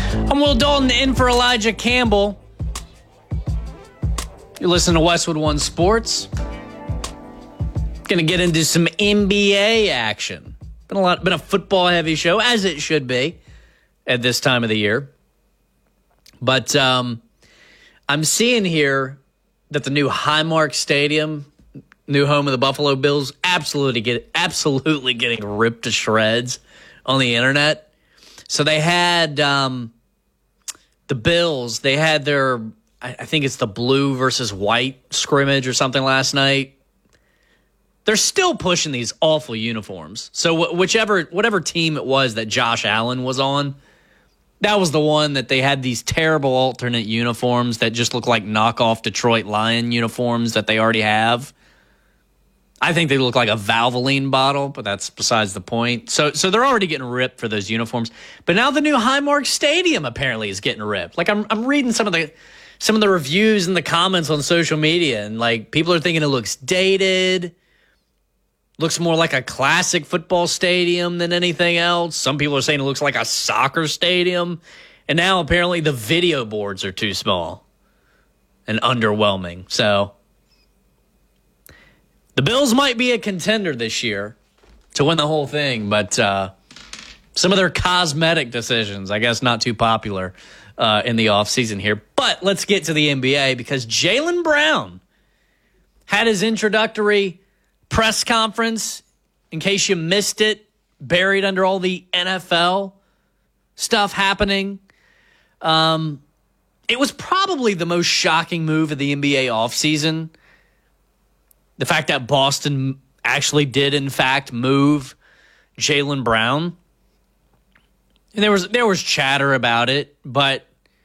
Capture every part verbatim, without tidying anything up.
I'm Will Dalton in for Elijah Campbell. You're listening to Westwood One Sports. Going to get into some N B A action. Been a lot, been a football-heavy show, as it should be at this time of the year. But um, I'm seeing here that the new Highmark Stadium, new home of the Buffalo Bills, absolutely get absolutely getting ripped to shreds on the internet. So they had um, the Bills. They had their, I think it's the blue versus white scrimmage or something last night. They're still pushing these awful uniforms. So whichever, whatever team it was that Josh Allen was on, that was the one that they had these terrible alternate uniforms that just look like knockoff Detroit Lion uniforms that they already have. I think they look like a Valvoline bottle, but that's besides the point. So so they're already getting ripped for those uniforms. But now the new Highmark Stadium apparently is getting ripped. Like I'm I'm reading some of the some of the reviews and the comments on social media, and like people are thinking it looks dated. Looks more like a classic football stadium than anything else. Some people are saying it looks like a soccer stadium. And now apparently the video boards are too small and underwhelming. So the Bills might be a contender this year to win the whole thing, but uh, some of their cosmetic decisions, I guess, not too popular uh, in the offseason here. But let's get to the N B A because Jaylen Brown had his introductory press conference, in case you missed it, buried under all the N F L stuff happening. Um, it was probably the most shocking move of the N B A offseason. The fact that Boston actually did, in fact, move Jaylen Brown. And there was there was chatter about it, but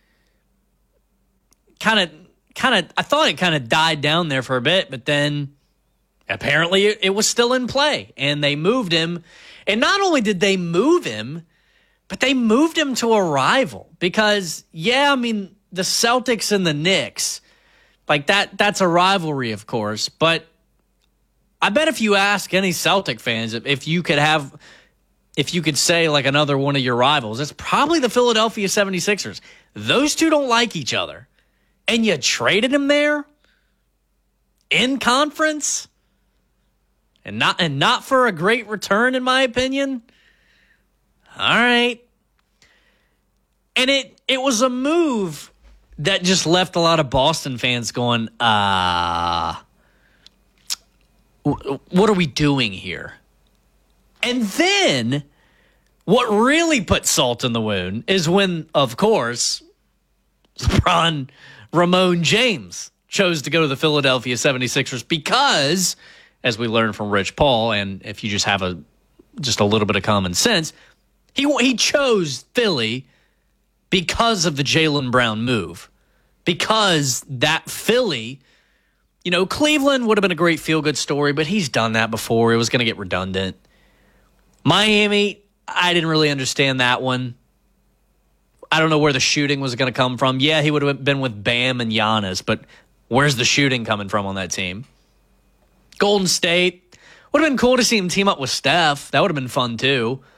kind of kind of I thought it kind of died down there for a bit, but then apparently it was still in play, and they moved him. And not only did they move him, but they moved him to a rival. Because, yeah, I mean, the Celtics and the Knicks, like that, that's a rivalry, of course. But I bet if you ask any Celtic fans, if you could have, if you could say like another one of your rivals, it's probably the Philadelphia seventy-sixers. Those two don't like each other. And you traded him there in conference? And not and not for a great return, in my opinion. All right. And it it was a move that just left a lot of Boston fans going, uh, what are we doing here? And then what really put salt in the wound is when, of course, LeBron Ramon James chose to go to the Philadelphia seventy-sixers because, as we learned from Rich Paul, and if you just have a just a little bit of common sense, he he chose Philly because of the Jaylen Brown move. Because that Philly, you know, Cleveland would have been a great feel-good story, but he's done that before. It was going to get redundant. Miami, I didn't really understand that one. I don't know where the shooting was going to come from. Yeah, he would have been with Bam and Giannis, but where's the shooting coming from on that team? Golden State. Would have been cool to see him team up with Steph. That would have been fun too.